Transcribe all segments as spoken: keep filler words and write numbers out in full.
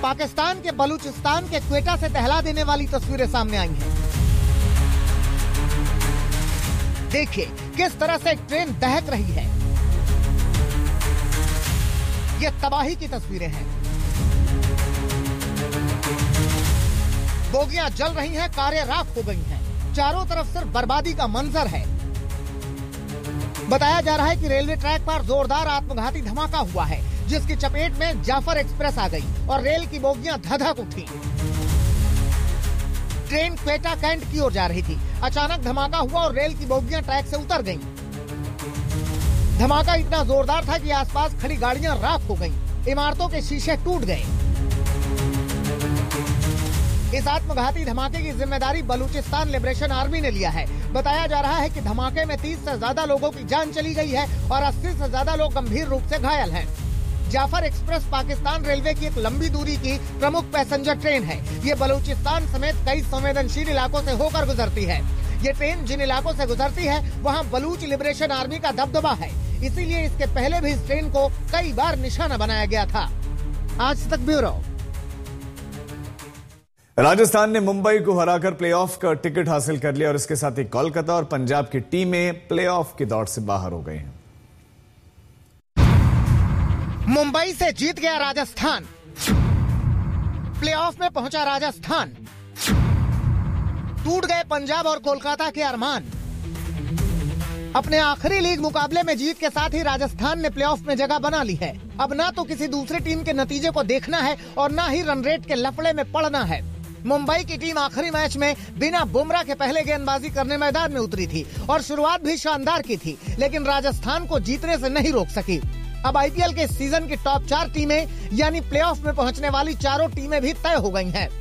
पाकिस्तान के बलूचिस्तान के क्वेटा से दहला देने वाली तस्वीरें सामने आई हैं। देखिए किस तरह से एक ट्रेन दहक रही है। ये तबाही की तस्वीरें हैं। बोगियां जल रही हैं, कारें राख हो गई हैं। चारों तरफ सिर्फ बर्बादी का मंजर है। बताया जा रहा है कि रेलवे ट्रैक पर जोरदार आत्मघाती धमाका हुआ है, जिसकी चपेट में जाफर एक्सप्रेस आ गई और रेल की बोगियां धधक उठी। ट्रेन क्वेटा कैंट की ओर जा रही थी। अचानक धमाका हुआ और रेल की बोगियां ट्रैक से उतर गईं। धमाका इतना जोरदार था कि आसपास खड़ी गाड़ियां राख हो गईं। इमारतों के शीशे टूट गए। इस आत्मघाती धमाके की जिम्मेदारी बलूचिस्तान लिबरेशन आर्मी ने लिया है। बताया जा रहा है कि धमाके में तीस से ज्यादा लोगों की जान चली गई है और अस्सी से ज्यादा लोग गंभीर रूप से घायल हैं। जाफर एक्सप्रेस पाकिस्तान रेलवे की एक लंबी दूरी की प्रमुख पैसेंजर ट्रेन है। ये बलूचिस्तान समेत कई संवेदनशील इलाकों से होकर गुजरती है। ये ट्रेन जिन इलाकों से गुजरती है वहाँ बलूच लिबरेशन आर्मी का दबदबा है, इसीलिए इसके पहले भी इस ट्रेन को कई बार निशाना बनाया गया था। आज तक ब्यूरो। राजस्थान ने मुंबई को हराकर प्लेऑफ का टिकट हासिल कर लिया और इसके साथ ही कोलकाता और पंजाब की टीमें प्लेऑफ की दौड़ से बाहर हो गई हैं। मुंबई से जीत गया राजस्थान। प्लेऑफ में पहुंचा राजस्थान। टूट गए पंजाब और कोलकाता के अरमान। अपने आखिरी लीग मुकाबले में जीत के साथ ही राजस्थान ने प्लेऑफ में जगह बना ली है। अब ना तो किसी दूसरी टीम के नतीजे को देखना है और ना ही रन रेट के लफड़े में पड़ना है। मुंबई की टीम आखिरी मैच में बिना बुमराह के पहले गेंदबाजी करने मैदान में उतरी थी और शुरुआत भी शानदार की थी, लेकिन राजस्थान को जीतने से नहीं रोक सकी। अब आईपीएल के सीजन की टॉप चार टीमें यानी प्लेऑफ में पहुंचने वाली चारों टीमें भी तय हो गई हैं।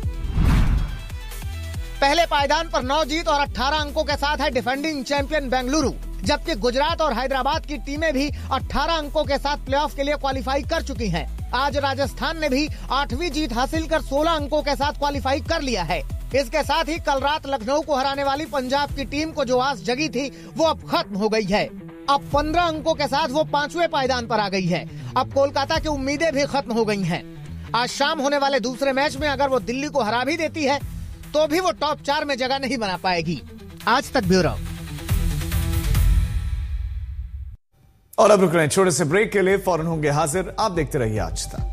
पहले पायदान पर नौ जीत और अठारह अंकों के साथ है डिफेंडिंग चैंपियन बेंगलुरु, जबकि गुजरात और हैदराबाद की टीमें भी अठारह अंकों के साथ प्लेऑफ के लिए क्वालिफाई कर चुकी हैं। आज राजस्थान ने भी आठवीं जीत हासिल कर सोलह अंकों के साथ क्वालिफाई कर लिया है। इसके साथ ही कल रात लखनऊ को हराने वाली पंजाब की टीम को जो आस जगी थी वो अब खत्म हो गई है। अब पंद्रह अंकों के साथ वो पांचवें पायदान पर आ गई है। अब कोलकाता की उम्मीदें भी खत्म हो गई हैं। आज शाम होने वाले दूसरे मैच में अगर वो दिल्ली को हरा भी देती है तो भी वो टॉप चार में जगह नहीं बना पाएगी। आज तक ब्यूरो। और अब रुक रहे हैं छोटे से ब्रेक के लिए, फौरन होंगे हाजिर। आप देखते रहिए आज तक।